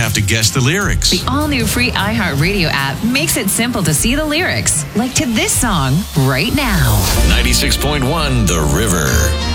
have to guess the lyrics. The all-new free iHeartRadio app makes it simple to see the lyrics, like to this song right now. 96.1 The River.